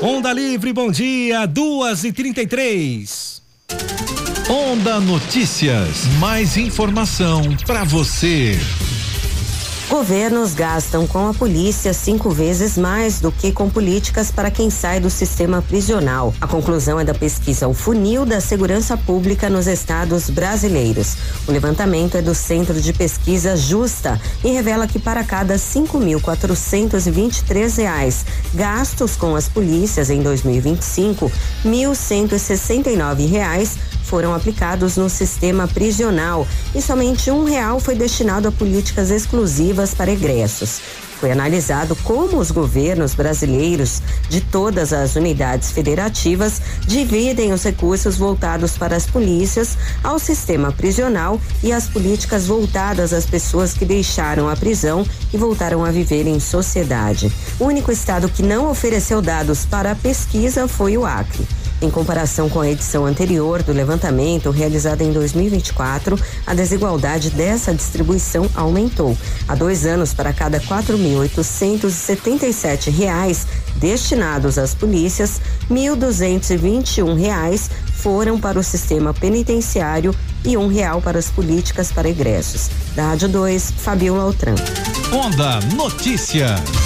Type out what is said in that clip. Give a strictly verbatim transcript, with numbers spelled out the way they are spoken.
Onda Livre, bom dia, duas e trinta e três. Onda Notícias, mais informação para você. Governos gastam com a polícia cinco vezes mais do que com políticas para quem sai do sistema prisional. A conclusão é da pesquisa O Funil da Segurança Pública nos estados brasileiros. O levantamento é do Centro de Pesquisa Justa e revela que para cada cinco mil quatrocentos e vinte e três reais gastos com as polícias em dois mil e vinte e cinco, mil cento e sessenta e nove reais foram aplicados no sistema prisional e somente um real foi destinado a políticas exclusivas para egressos. Foi analisado como os governos brasileiros de todas as unidades federativas dividem os recursos voltados para as polícias, ao sistema prisional e as políticas voltadas às pessoas que deixaram a prisão e voltaram a viver em sociedade. O único estado que não ofereceu dados para a pesquisa foi o Acre. Em comparação com a edição anterior do levantamento, realizada em dois mil e vinte e quatro, a desigualdade dessa distribuição aumentou. Há dois anos, para cada quatro mil oitocentos e setenta e sete reais destinados às polícias, mil duzentos e vinte e um reais foram para o sistema penitenciário e um real para as políticas para egressos. Da Rádio dois, Fabiola Altran. Onda Notícias.